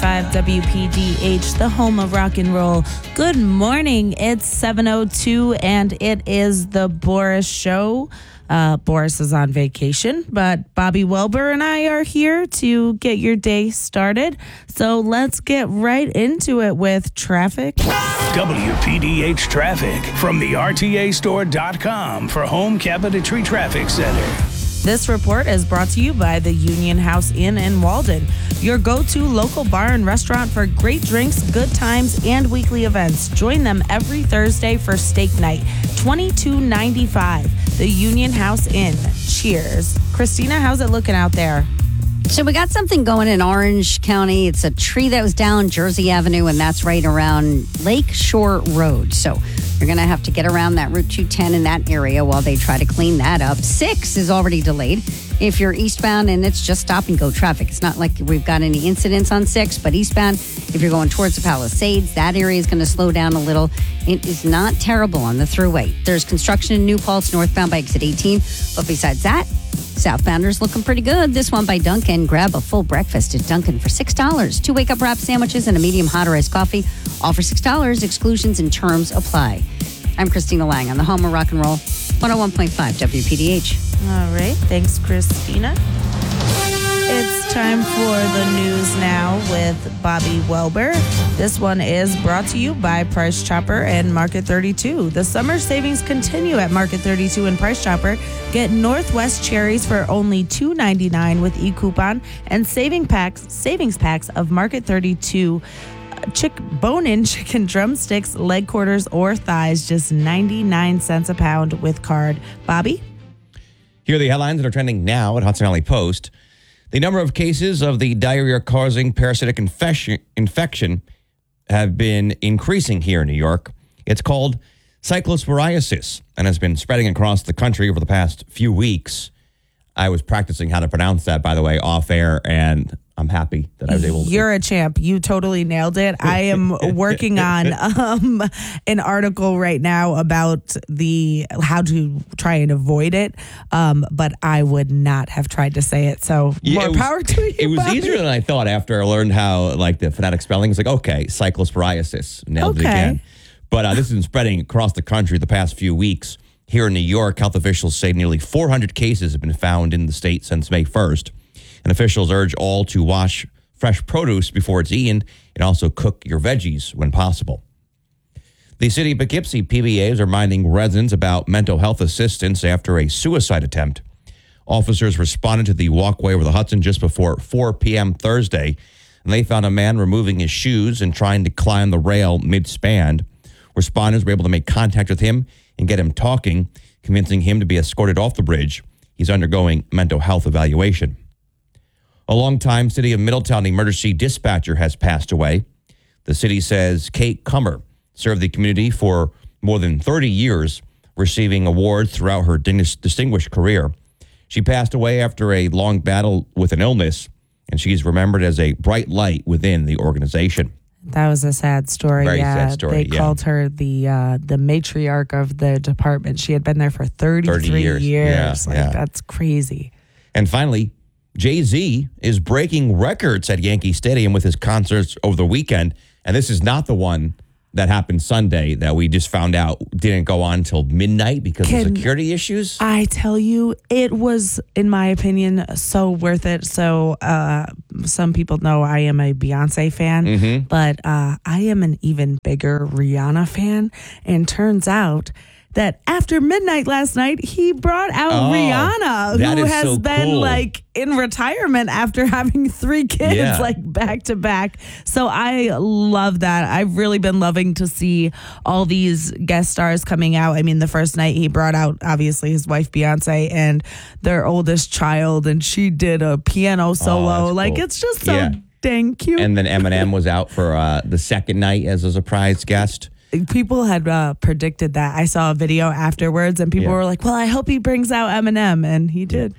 WPDH, the home of rock and roll. Good morning. It's 7:02 and it is the Boris Show. Boris is on vacation, but Bobby Welber and I are here to get your day started. So let's get right into it with traffic. WPDH traffic from the RTAstore.com for Home Cabinetry Traffic Center. This report is brought to you by the Union House Inn in Walden, your go-to local bar and restaurant for great drinks, good times, and weekly events. Join them every Thursday for steak night, $22.95. The Union House Inn. Cheers. Christina, how's it looking out there? So we got something going in Orange County. It's a tree that was down Jersey Avenue, and that's right around Lake Shore Road. So you're going to have to get around that Route 210 in that area while they try to clean that up. 6 is already delayed. If you're eastbound, and it's just stop and go traffic. It's not like we've got any incidents on 6, but eastbound, if you're going towards the Palisades, that area is going to slow down a little. It is not terrible on the thruway. There's construction in New Paltz, northbound by exit 18. But besides that, southbounders looking pretty good. This one by Dunkin'. Grab a full breakfast at Dunkin' for $6. 2 wake-up wrap sandwiches and a medium hot or iced coffee. All for $6. Exclusions and terms apply. I'm Christina Lang on the home of rock and roll, 101.5 WPDH. All right. Thanks, Christina. It's time for the news now with Bobby Welber. This one is brought to you by Price Chopper and Market 32. The summer savings continue at Market 32 and Price Chopper. Get Northwest cherries for only $2.99 with e-coupon and savings packs of Market 32 bone-in chicken drumsticks, leg quarters, or thighs, just 99 cents a pound with card. Bobby? Here are the headlines that are trending now at Hudson Valley Post. The number of cases of the diarrhea-causing parasitic infection have been increasing here in New York. It's called cyclosporiasis and has been spreading across the country over the past few weeks. I was practicing how to pronounce that, by the way, off air, and I'm happy that I was able to. You're a champ. You totally nailed it. I am working on an article right now about how to try and avoid it, but I would not have tried to say it. So more power to you. It was Bobby. easier than I thought after I learned how the phonetic spelling. It's like, okay, cyclosporiasis. Nailed it again. But this has been spreading across the country the past few weeks. Here in New York, health officials say nearly 400 cases have been found in the state since May 1st. And officials urge all to wash fresh produce before it's eaten and also cook your veggies when possible. The city of Poughkeepsie PBA is reminding residents about mental health assistance after a suicide attempt. Officers responded to the walkway over the Hudson just before 4 p.m. Thursday, and they found a man removing his shoes and trying to climb the rail mid-span. Responders were able to make contact with him and get him talking, convincing him to be escorted off the bridge. He's undergoing mental health evaluation. A longtime City of Middletown emergency dispatcher has passed away. The city says Kate Cummer served the community for more than 30 years, receiving awards throughout her distinguished career. She passed away after a long battle with an illness, and she's remembered as a bright light within the organization. That was a sad story. Very sad story. They called her the matriarch of the department. She had been there for 33 years. That's crazy. And finally, Jay-Z is breaking records at Yankee Stadium with his concerts over the weekend. And this is not the one that happened Sunday that we just found out didn't go on until midnight because of security issues. I tell you, it was, in my opinion, so worth it. So some people know I am a Beyonce fan, but I am an even bigger Rihanna fan. And turns out that after midnight last night, he brought out Rihanna, who has been in retirement after having 3 kids back to back. So I love that. I've really been loving to see all these guest stars coming out. I mean, the first night he brought out obviously his wife Beyonce and their oldest child, and she did a piano solo. Cool. It's just so dang cute. And then Eminem was out for the second night as a surprise guest. People had predicted that. I saw a video afterwards, and people were like, well, I hope he brings out Eminem, and he did.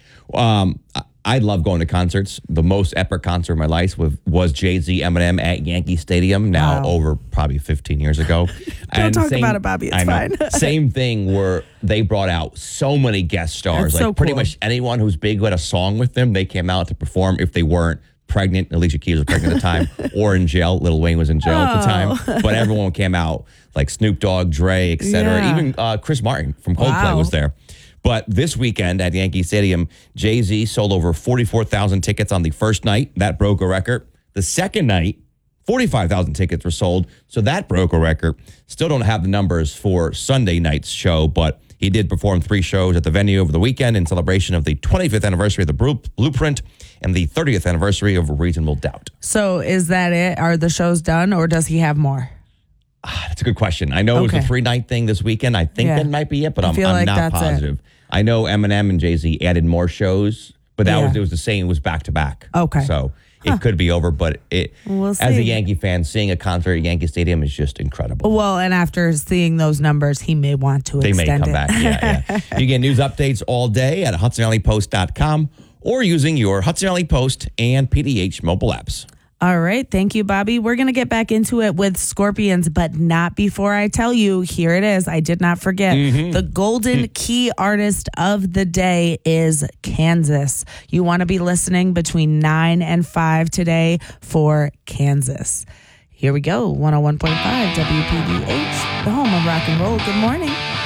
I love going to concerts. The most epic concert of my life was Jay-Z, Eminem at Yankee Stadium, now over probably 15 years ago. Don't talk about it, Bobby. It's fine. Same thing where they brought out so many guest stars. That's so pretty cool. much anyone who's big who had a song with them, they came out to perform if they weren't pregnant. Alicia Keys was pregnant at the time, or in jail. Lil Wayne was in jail at the time. But everyone came out, like Snoop Dogg, Dre, etc. Yeah. Even Chris Martin from Coldplay Wow. was there. But this weekend at Yankee Stadium, Jay-Z sold over 44,000 tickets on the first night. That broke a record. The second night, 45,000 tickets were sold. So that broke a record. Still don't have the numbers for Sunday night's show, but he did perform 3 shows at the venue over the weekend in celebration of the 25th anniversary of the Blueprint and the 30th anniversary of Reasonable Doubt. So is that it? Are the shows done, or does he have more? That's a good question. I know it was a 3-night thing this weekend. I think that might be it, but I'm like not that's positive. I know Eminem and Jay-Z added more shows, but it was the same. It was back to back. Okay. So it could be over, but We'll as a see. Yankee fan, seeing a concert at Yankee Stadium is just incredible. Well, and after seeing those numbers, he may want to They may extend come it. back. Yeah. You get news updates all day at HudsonValleyPost.com or using your Hudson Valley Post and PDH mobile apps. All right. Thank you, Bobby. We're going to get back into it with Scorpions, but not before I tell you. Here it is. I did not forget. The Golden Key artist of the day is Kansas. You want to be listening between 9 and 5 today for Kansas. Here we go. 101.5 WPDH, the home of rock and roll. Good morning.